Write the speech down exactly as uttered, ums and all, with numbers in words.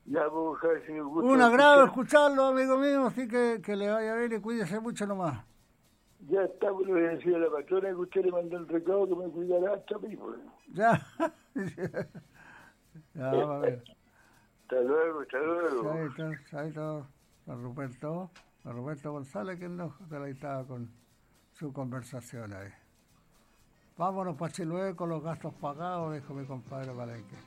Ya, pues, Jaime, un gusto Un agrado escuchar. escucharlo, amigo mío, así que, que le vaya bien y cuídese mucho nomás. Ya está, pues, le voy a decir a la patrona que usted le mandó el recado que me cuidará hasta a mí, pues. Ya. Ya, va a ver. Hasta luego, hasta luego. Ahí está, ahí está, don Ruperto, don Ruperto González, que nos deleitaba con su conversación ahí. Vámonos para Chiloé con los gastos pagados, dijo mi compadre Palenque.